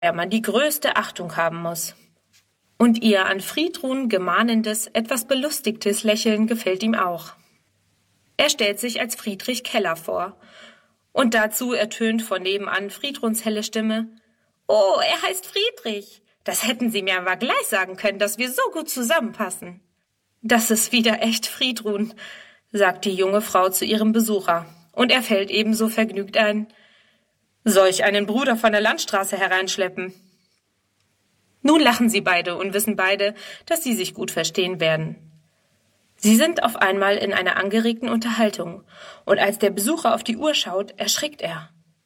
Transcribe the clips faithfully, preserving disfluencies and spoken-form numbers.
der man die größte Achtung haben muss. Und ihr an Friedrun gemahnendes, etwas belustigtes Lächeln gefällt ihm auch. Er stellt sich als Friedrich Keller vor. Und dazu ertönt von nebenan Friedruns helle Stimme: »Oh, er heißt Friedrich. Das hätten Sie mir aber gleich sagen können, dass wir so gut zusammenpassen.« »Das ist wieder echt Friedrun«, sagt die junge Frau zu ihrem Besucher. Und er fällt ebenso vergnügt ein: »Soll ich einen Bruder von der Landstraße hereinschleppen?« Nun lachen sie beide und wissen beide, dass sie sich gut verstehen werden. Sie sind auf einmal in einer angeregten Unterhaltung, und als der Besucher auf die Uhr schaut, erschrickt er.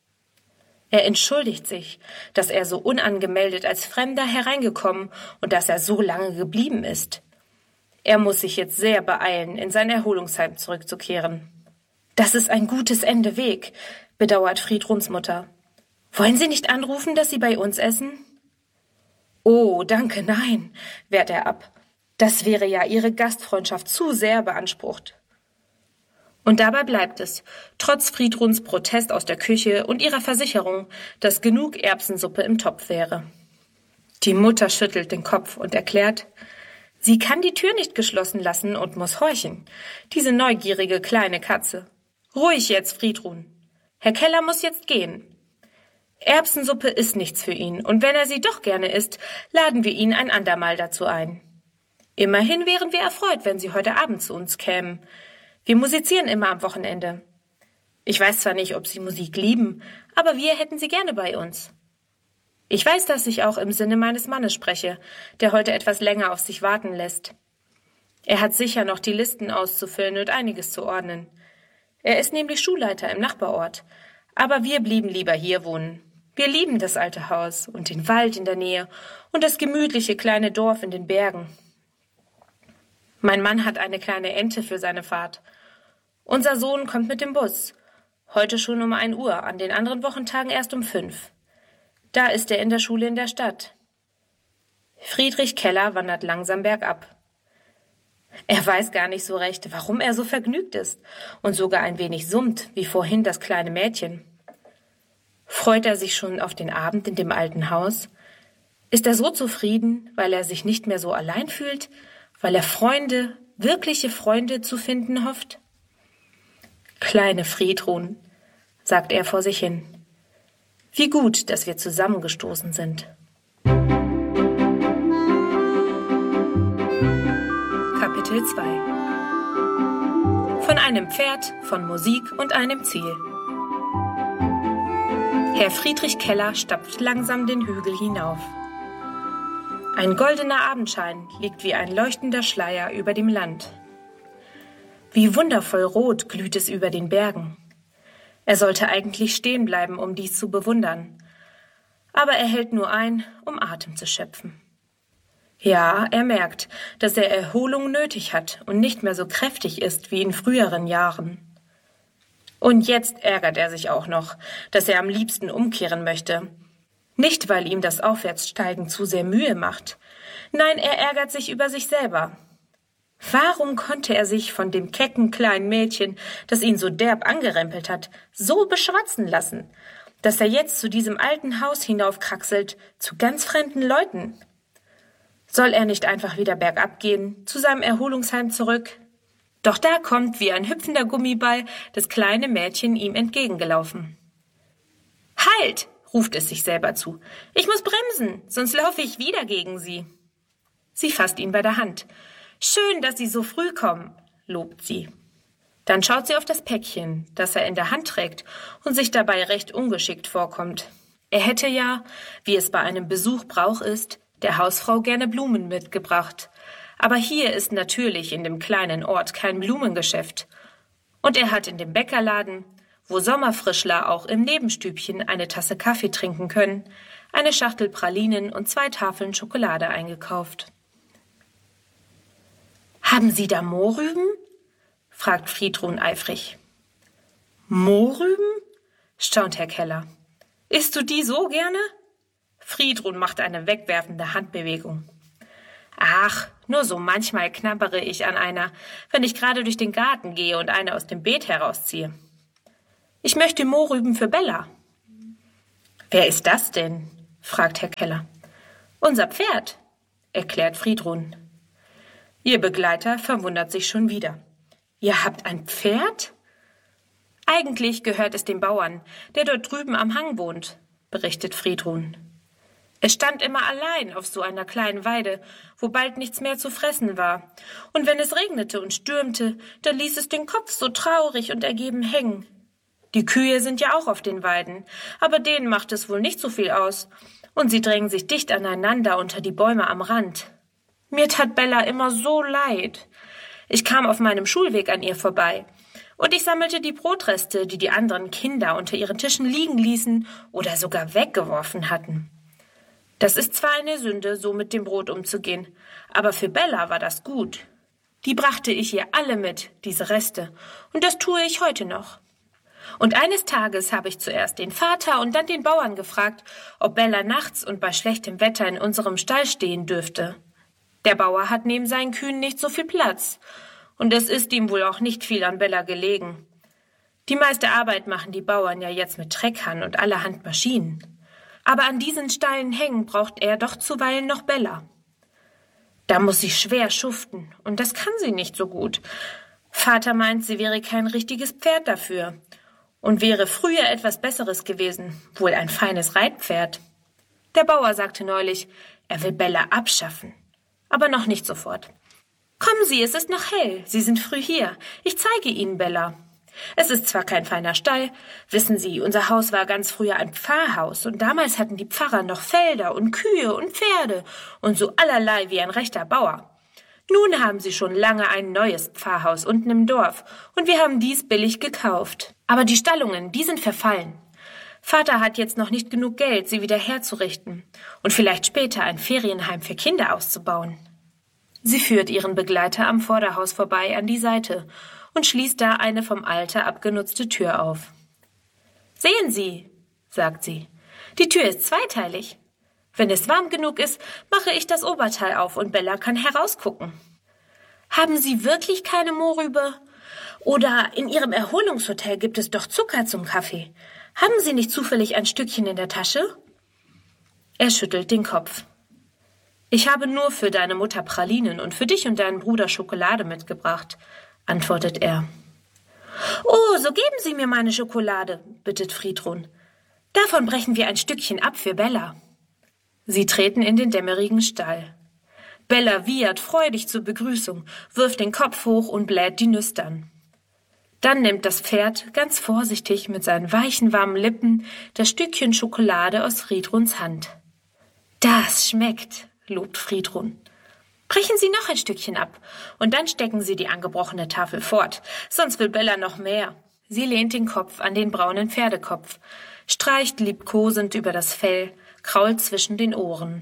Er entschuldigt sich, dass er so unangemeldet als Fremder hereingekommen und dass er so lange geblieben ist. Er muss sich jetzt sehr beeilen, in sein Erholungsheim zurückzukehren. »Das ist ein gutes Ende Weg«, bedauert Friedruns Mutter. »Wollen Sie nicht anrufen, dass Sie bei uns essen?« »Oh, danke, nein«, wehrt er ab. »Das wäre ja Ihre Gastfreundschaft zu sehr beansprucht.« Und dabei bleibt es, trotz Friedruns Protest aus der Küche und ihrer Versicherung, dass genug Erbsensuppe im Topf wäre. Die Mutter schüttelt den Kopf und erklärt: »Sie kann die Tür nicht geschlossen lassen und muss horchen. Diese neugierige kleine Katze. Ruhig jetzt, Friedrun. Herr Keller muss jetzt gehen. Erbsensuppe ist nichts für ihn, und wenn er sie doch gerne isst, laden wir ihn ein andermal dazu ein. Immerhin wären wir erfreut, wenn Sie heute Abend zu uns kämen. Wir musizieren immer am Wochenende. Ich weiß zwar nicht, ob Sie Musik lieben, aber wir hätten Sie gerne bei uns. Ich weiß, dass ich auch im Sinne meines Mannes spreche, der heute etwas länger auf sich warten lässt. Er hat sicher noch die Listen auszufüllen und einiges zu ordnen. Er ist nämlich Schulleiter im Nachbarort, aber wir blieben lieber hier wohnen. Wir lieben das alte Haus und den Wald in der Nähe und das gemütliche kleine Dorf in den Bergen. Mein Mann hat eine kleine Ente für seine Fahrt. Unser Sohn kommt mit dem Bus. Heute schon um ein Uhr, an den anderen Wochentagen erst um fünf. Da ist er in der Schule in der Stadt.« Friedrich Keller wandert langsam bergab. Er weiß gar nicht so recht, warum er so vergnügt ist und sogar ein wenig summt, wie vorhin das kleine Mädchen. Freut er sich schon auf den Abend in dem alten Haus? Ist er so zufrieden, weil er sich nicht mehr so allein fühlt, weil er Freunde, wirkliche Freunde zu finden hofft? »Kleine Friedrun«, sagt er vor sich hin. »Wie gut, dass wir zusammengestoßen sind.« Kapitel zwei. Von einem Pferd, von Musik und einem Ziel. Herr Friedrich Keller stapft langsam den Hügel hinauf. Ein goldener Abendschein liegt wie ein leuchtender Schleier über dem Land. Wie wundervoll rot glüht es über den Bergen. Er sollte eigentlich stehen bleiben, um dies zu bewundern. Aber er hält nur ein, um Atem zu schöpfen. Ja, er merkt, dass er Erholung nötig hat und nicht mehr so kräftig ist wie in früheren Jahren. Und jetzt ärgert er sich auch noch, dass er am liebsten umkehren möchte. Nicht, weil ihm das Aufwärtssteigen zu sehr Mühe macht. Nein, er ärgert sich über sich selber. Warum konnte er sich von dem kecken kleinen Mädchen, das ihn so derb angerempelt hat, so beschwatzen lassen, dass er jetzt zu diesem alten Haus hinaufkraxelt, zu ganz fremden Leuten? Soll er nicht einfach wieder bergab gehen, zu seinem Erholungsheim zurück? Doch da kommt wie ein hüpfender Gummiball das kleine Mädchen ihm entgegengelaufen. »Halt!« ruft es sich selber zu. »Ich muss bremsen, sonst laufe ich wieder gegen Sie.« Sie fasst ihn bei der Hand. »Schön, dass Sie so früh kommen«, lobt sie. Dann schaut sie auf das Päckchen, das er in der Hand trägt und sich dabei recht ungeschickt vorkommt. Er hätte ja, wie es bei einem Besuch Brauch ist, der Hausfrau gerne Blumen mitgebracht. Aber hier ist natürlich in dem kleinen Ort kein Blumengeschäft. Und er hat in dem Bäckerladen, wo Sommerfrischler auch im Nebenstübchen eine Tasse Kaffee trinken können, eine Schachtel Pralinen und zwei Tafeln Schokolade eingekauft. »Haben Sie da Mohrrüben?« fragt Friedrun eifrig. »Mohrrüben?« staunt Herr Keller. »Isst du die so gerne?« Friedrun macht eine wegwerfende Handbewegung. »Ach, nur so manchmal knabbere ich an einer, wenn ich gerade durch den Garten gehe und eine aus dem Beet herausziehe. Ich möchte Mohrrüben für Bella.« »Wer ist das denn?« fragt Herr Keller. Unser Pferd, erklärt Friedrun. Ihr Begleiter verwundert sich schon wieder. Ihr habt ein Pferd? Eigentlich gehört es dem Bauern, der dort drüben am Hang wohnt, berichtet Friedrun. Es stand immer allein auf so einer kleinen Weide, wo bald nichts mehr zu fressen war. Und wenn es regnete und stürmte, dann ließ es den Kopf so traurig und ergeben hängen. Die Kühe sind ja auch auf den Weiden, aber denen macht es wohl nicht so viel aus. Und sie drängen sich dicht aneinander unter die Bäume am Rand. Mir tat Bella immer so leid. Ich kam auf meinem Schulweg an ihr vorbei. Und ich sammelte die Brotreste, die die anderen Kinder unter ihren Tischen liegen ließen oder sogar weggeworfen hatten. Das ist zwar eine Sünde, so mit dem Brot umzugehen, aber für Bella war das gut. Die brachte ich ihr alle mit, diese Reste, und das tue ich heute noch. Und eines Tages habe ich zuerst den Vater und dann den Bauern gefragt, ob Bella nachts und bei schlechtem Wetter in unserem Stall stehen dürfte. Der Bauer hat neben seinen Kühen nicht so viel Platz, und es ist ihm wohl auch nicht viel an Bella gelegen. Die meiste Arbeit machen die Bauern ja jetzt mit Treckern und allerhand Maschinen. Aber an diesen steilen Hängen braucht er doch zuweilen noch Bella. Da muss sie schwer schuften, und das kann sie nicht so gut. Vater meint, sie wäre kein richtiges Pferd dafür und wäre früher etwas Besseres gewesen, wohl ein feines Reitpferd. Der Bauer sagte neulich, er will Bella abschaffen, aber noch nicht sofort. Kommen Sie, es ist noch hell, Sie sind früh hier, ich zeige Ihnen Bella. Es ist zwar kein feiner Stall, wissen Sie, unser Haus war ganz früher ein Pfarrhaus und damals hatten die Pfarrer noch Felder und Kühe und Pferde und so allerlei wie ein rechter Bauer. Nun haben sie schon lange ein neues Pfarrhaus unten im Dorf und wir haben dies billig gekauft. Aber die Stallungen, die sind verfallen. Vater hat jetzt noch nicht genug Geld, sie wieder herzurichten und vielleicht später ein Ferienheim für Kinder auszubauen. Sie führt ihren Begleiter am Vorderhaus vorbei an die Seite und schließt da eine vom Alter abgenutzte Tür auf. »Sehen Sie«, sagt sie, »die Tür ist zweiteilig. Wenn es warm genug ist, mache ich das Oberteil auf und Bella kann herausgucken. Haben Sie wirklich keine Mohrrübe? Oder in Ihrem Erholungshotel gibt es doch Zucker zum Kaffee. Haben Sie nicht zufällig ein Stückchen in der Tasche?« Er schüttelt den Kopf. »Ich habe nur für deine Mutter Pralinen und für dich und deinen Bruder Schokolade mitgebracht«, antwortet er. »Oh, so geben Sie mir meine Schokolade«, bittet Friedrun. »Davon brechen wir ein Stückchen ab für Bella.« Sie treten in den dämmerigen Stall. Bella wiehert freudig zur Begrüßung, wirft den Kopf hoch und bläht die Nüstern. Dann nimmt das Pferd ganz vorsichtig mit seinen weichen, warmen Lippen das Stückchen Schokolade aus Friedruns Hand. »Das schmeckt«, lobt Friedrun. »Brechen Sie noch ein Stückchen ab, und dann stecken Sie die angebrochene Tafel fort, sonst will Bella noch mehr.« Sie lehnt den Kopf an den braunen Pferdekopf, streicht liebkosend über das Fell, krault zwischen den Ohren.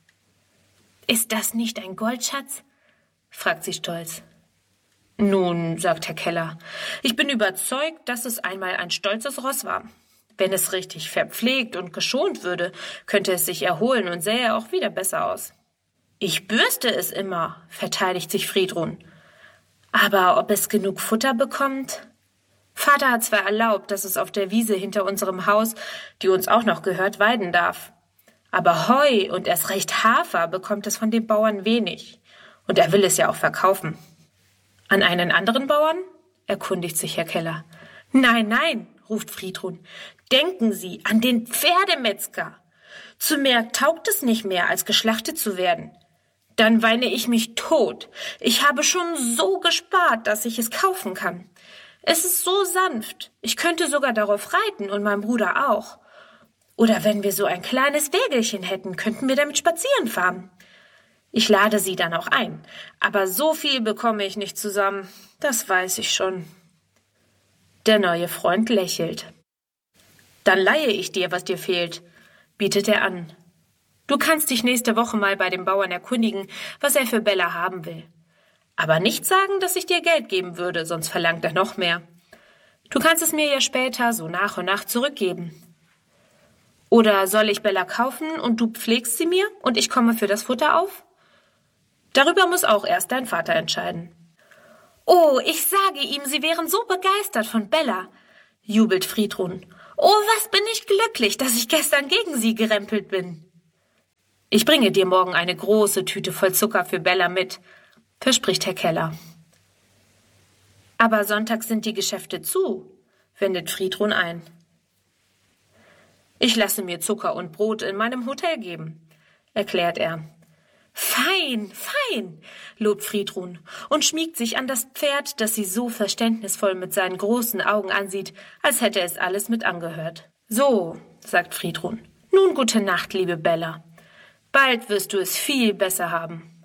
»Ist das nicht ein Goldschatz?« fragt sie stolz. »Nun«, sagt Herr Keller, »ich bin überzeugt, dass es einmal ein stolzes Ross war. Wenn es richtig verpflegt und geschont würde, könnte es sich erholen und sähe auch wieder besser aus.« »Ich bürste es immer«, verteidigt sich Friedrun. »Aber ob es genug Futter bekommt?« »Vater hat zwar erlaubt, dass es auf der Wiese hinter unserem Haus, die uns auch noch gehört, weiden darf. Aber Heu und erst recht Hafer bekommt es von den Bauern wenig. Und er will es ja auch verkaufen.« »An einen anderen Bauern?« erkundigt sich Herr Keller. »Nein, nein«, ruft Friedrun. »Denken Sie an den Pferdemetzger. Zu mehr taugt es nicht mehr, als geschlachtet zu werden. Dann weine ich mich tot. Ich habe schon so gespart, dass ich es kaufen kann. Es ist so sanft. Ich könnte sogar darauf reiten und mein Bruder auch. Oder wenn wir so ein kleines Wägelchen hätten, könnten wir damit spazieren fahren. Ich lade Sie dann auch ein. Aber so viel bekomme ich nicht zusammen. Das weiß ich schon.« Der neue Freund lächelt. »Dann leihe ich dir, was dir fehlt«, bietet er an. »Du kannst dich nächste Woche mal bei dem Bauern erkundigen, was er für Bella haben will. Aber nicht sagen, dass ich dir Geld geben würde, sonst verlangt er noch mehr. Du kannst es mir ja später so nach und nach zurückgeben. Oder soll ich Bella kaufen und du pflegst sie mir und ich komme für das Futter auf? Darüber muss auch erst dein Vater entscheiden.« »Oh, ich sage ihm, Sie wären so begeistert von Bella«, jubelt Friedrun. »Oh, was bin ich glücklich, dass ich gestern gegen Sie gerempelt bin.« Ich bringe dir morgen eine große Tüte voll Zucker für Bella mit, verspricht Herr Keller. Aber sonntags sind die Geschäfte zu, wendet Friedrun ein. Ich lasse mir Zucker und Brot in meinem Hotel geben, erklärt er. Fein, fein, lobt Friedrun und schmiegt sich an das Pferd, das sie so verständnisvoll mit seinen großen Augen ansieht, als hätte es alles mit angehört. So, sagt Friedrun, nun gute Nacht, liebe Bella. Bald wirst du es viel besser haben.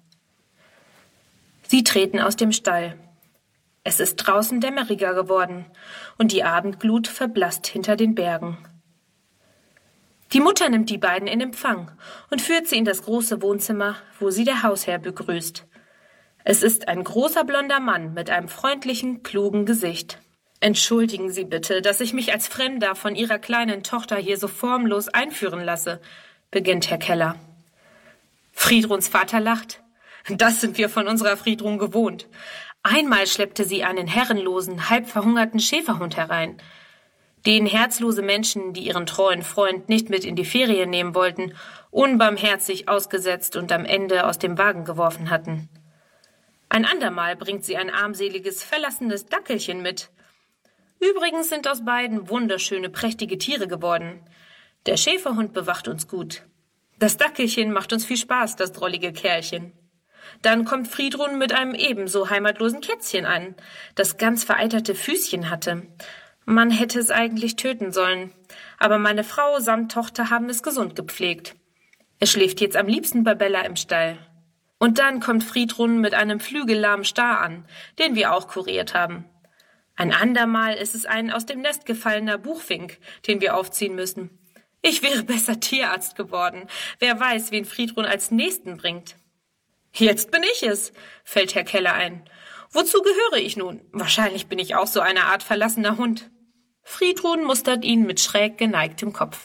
Sie treten aus dem Stall. Es ist draußen dämmeriger geworden und die Abendglut verblasst hinter den Bergen. Die Mutter nimmt die beiden in Empfang und führt sie in das große Wohnzimmer, wo sie der Hausherr begrüßt. Es ist ein großer blonder Mann mit einem freundlichen, klugen Gesicht. »Entschuldigen Sie bitte, dass ich mich als Fremder von Ihrer kleinen Tochter hier so formlos einführen lasse«, beginnt Herr Keller. Friedruns Vater lacht. »Das sind wir von unserer Friedrun gewohnt. Einmal schleppte sie einen herrenlosen, halb verhungerten Schäferhund herein. Den herzlose Menschen, die ihren treuen Freund nicht mit in die Ferien nehmen wollten, unbarmherzig ausgesetzt und am Ende aus dem Wagen geworfen hatten. Ein andermal bringt sie ein armseliges, verlassenes Dackelchen mit. Übrigens sind aus beiden wunderschöne, prächtige Tiere geworden. Der Schäferhund bewacht uns gut. Das Dackelchen macht uns viel Spaß, das drollige Kerlchen. Dann kommt Friedrun mit einem ebenso heimatlosen Kätzchen an, das ganz vereiterte Füßchen hatte. Man hätte es eigentlich töten sollen, aber meine Frau samt Tochter haben es gesund gepflegt. Es schläft jetzt am liebsten bei Bella im Stall. Und dann kommt Friedrun mit einem flügellahmen Star an, den wir auch kuriert haben. Ein andermal ist es ein aus dem Nest gefallener Buchfink, den wir aufziehen müssen. Ich wäre besser Tierarzt geworden. Wer weiß, wen Friedrun als Nächsten bringt. Jetzt bin ich es, fällt Herr Keller ein. Wozu gehöre ich nun? Wahrscheinlich bin ich auch so eine Art verlassener Hund. Friedrun mustert ihn mit schräg geneigtem Kopf.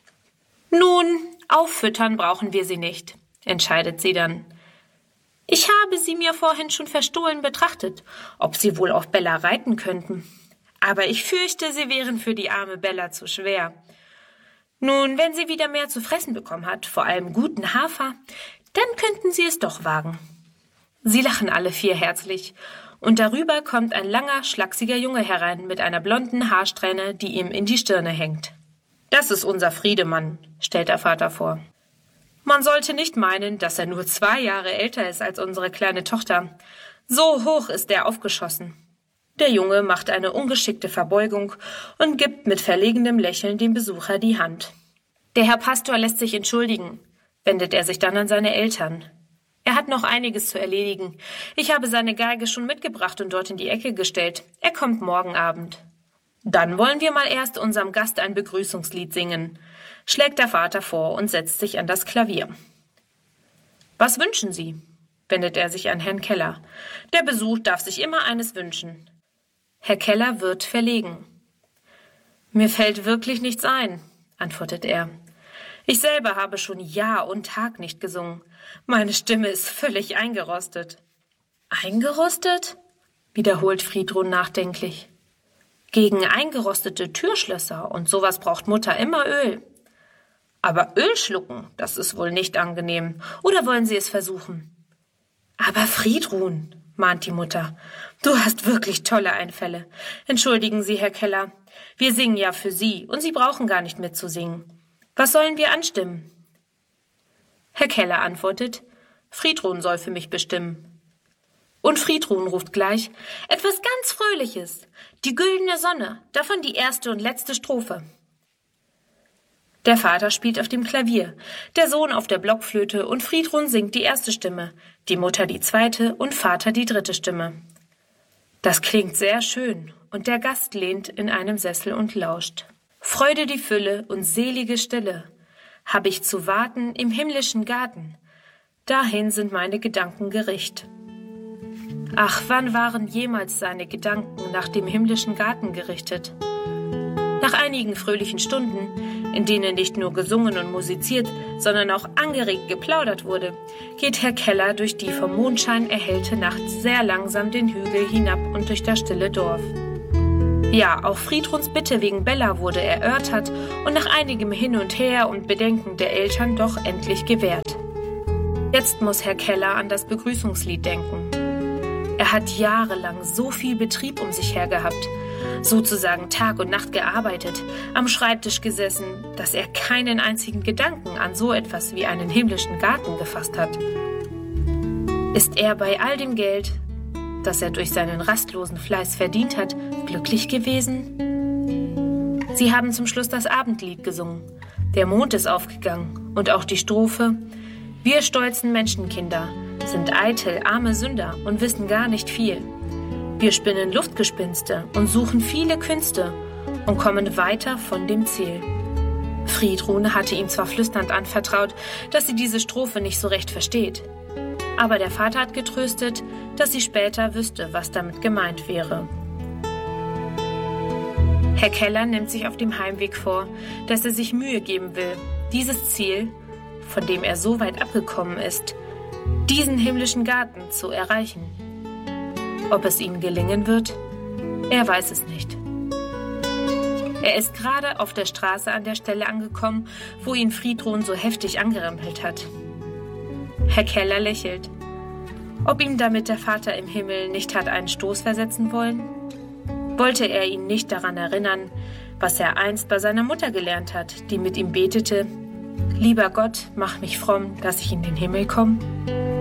Nun, auffüttern brauchen wir sie nicht, entscheidet sie dann. Ich habe sie mir vorhin schon verstohlen betrachtet, ob sie wohl auf Bella reiten könnten. Aber ich fürchte, sie wären für die arme Bella zu schwer. Nun, wenn sie wieder mehr zu fressen bekommen hat, vor allem guten Hafer, dann könnten sie es doch wagen. Sie lachen alle vier herzlich, und darüber kommt ein langer, schlachsiger Junge herein mit einer blonden Haarsträhne, die ihm in die Stirne hängt. Das ist unser Friedemann, stellt der Vater vor. Man sollte nicht meinen, dass er nur zwei Jahre älter ist als unsere kleine Tochter. So hoch ist er aufgeschossen. Der Junge macht eine ungeschickte Verbeugung und gibt mit verlegenem Lächeln dem Besucher die Hand. Der Herr Pastor lässt sich entschuldigen, wendet er sich dann an seine Eltern. Er hat noch einiges zu erledigen. Ich habe seine Geige schon mitgebracht und dort in die Ecke gestellt. Er kommt morgen Abend. Dann wollen wir mal erst unserem Gast ein Begrüßungslied singen, schlägt der Vater vor und setzt sich an das Klavier. Was wünschen Sie? Wendet er sich an Herrn Keller. Der Besuch darf sich immer eines wünschen. Herr Keller wird verlegen. Mir fällt wirklich nichts ein, antwortet er. Ich selber habe schon Jahr und Tag nicht gesungen. Meine Stimme ist völlig eingerostet. Eingerostet? Wiederholt Friedrun nachdenklich. Gegen eingerostete Türschlösser und sowas braucht Mutter immer Öl. Aber Öl schlucken, das ist wohl nicht angenehm. Oder wollen Sie es versuchen? Aber Friedrun, mahnt die Mutter, du hast wirklich tolle Einfälle. Entschuldigen Sie, Herr Keller, wir singen ja für Sie und Sie brauchen gar nicht mitzusingen. Was sollen wir anstimmen? Herr Keller antwortet, Friedrun soll für mich bestimmen. Und Friedrun ruft gleich, etwas ganz Fröhliches, die güldene Sonne, davon die erste und letzte Strophe. Der Vater spielt auf dem Klavier, der Sohn auf der Blockflöte und Friedrun singt die erste Stimme, die Mutter die zweite und Vater die dritte Stimme. Das klingt sehr schön und der Gast lehnt in einem Sessel und lauscht. Freude die Fülle und selige Stille, hab ich zu warten im himmlischen Garten, dahin sind meine Gedanken gericht. Ach, wann waren jemals seine Gedanken nach dem himmlischen Garten gerichtet? Nach einigen fröhlichen Stunden, in denen nicht nur gesungen und musiziert, sondern auch angeregt geplaudert wurde, geht Herr Keller durch die vom Mondschein erhellte Nacht sehr langsam den Hügel hinab und durch das stille Dorf. Ja, auch Friedruns Bitte wegen Bella wurde erörtert und nach einigem Hin und Her und Bedenken der Eltern doch endlich gewährt. Jetzt muss Herr Keller an das Begrüßungslied denken. Er hat jahrelang so viel Betrieb um sich her gehabt, sozusagen Tag und Nacht gearbeitet, am Schreibtisch gesessen, dass er keinen einzigen Gedanken an so etwas wie einen himmlischen Garten gefasst hat. Ist er bei all dem Geld, das er durch seinen rastlosen Fleiß verdient hat, glücklich gewesen? Sie haben zum Schluss das Abendlied gesungen. Der Mond ist aufgegangen und auch die Strophe: Wir stolzen Menschenkinder sind eitel, arme Sünder und wissen gar nicht viel. Wir spinnen Luftgespinste und suchen viele Künste und kommen weiter von dem Ziel. Friedrun hatte ihm zwar flüsternd anvertraut, dass sie diese Strophe nicht so recht versteht. Aber der Vater hat getröstet, dass sie später wüsste, was damit gemeint wäre. Herr Keller nimmt sich auf dem Heimweg vor, dass er sich Mühe geben will, dieses Ziel, von dem er so weit abgekommen ist, diesen himmlischen Garten zu erreichen. Ob es ihm gelingen wird, er weiß es nicht. Er ist gerade auf der Straße an der Stelle angekommen, wo ihn Friedrun so heftig angerempelt hat. Herr Keller lächelt. Ob ihm damit der Vater im Himmel nicht hat einen Stoß versetzen wollen? Wollte er ihn nicht daran erinnern, was er einst bei seiner Mutter gelernt hat, die mit ihm betete: Lieber Gott, mach mich fromm, dass ich in den Himmel komme?